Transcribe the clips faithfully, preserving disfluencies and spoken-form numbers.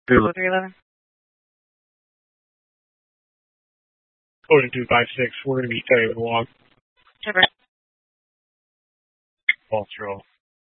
Bravo three eleven. Coding two five six, we're going to be carrying along. Trevor. False roll.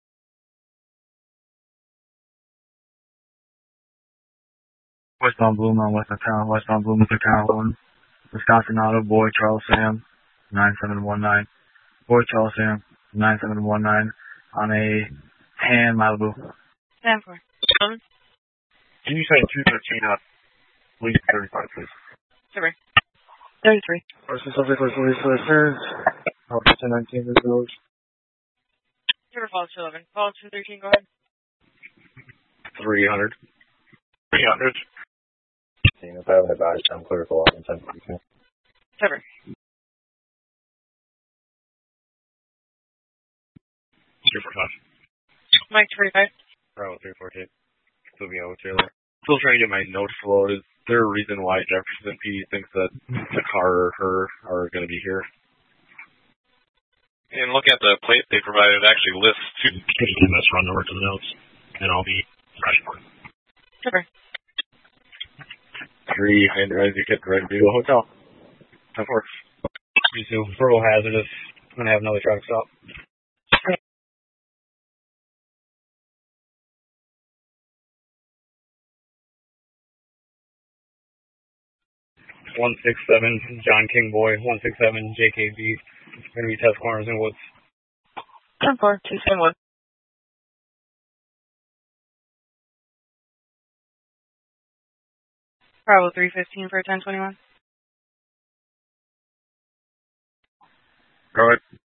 Westbound Blue Mountain, Westbound Town, Westbound Blue Mountain, Town one. Wisconsin Auto, Boy Charles Sam, nine seven one nine. Boy Charles Sam, nine seven one nine. On a tan Malibu. Stand for. Um, Can you say two thirteen up? Please, thirty-five, please. Trevor. thirty-three. Person subject was police listeners. Officer nineteen is village. Trevor Falls two eleven. Falls two thirteen, go ahead. three hundred. three hundred. If I have advised, I'm clear for all intent. Trevor. Two for five. Mike twenty-five. Bravo three fourteen. Moving over trailer. Still trying to get my notes flowed. Is there a reason why Jefferson P thinks that the car or her are going to be here? And look at the plate they provided. It actually lists two. Let's run over to the notes, and I'll be fresh for it. Trevor. Three, and as you get ready to the hotel. ten four. Three two. Rural hazardous. I'm gonna have another truck stop. One six seven, John King Boy. One six seven, J K B. Gonna be test corners and woods. ten four. two seven one. Bravo three fifteen for ten twenty-one. Go ahead.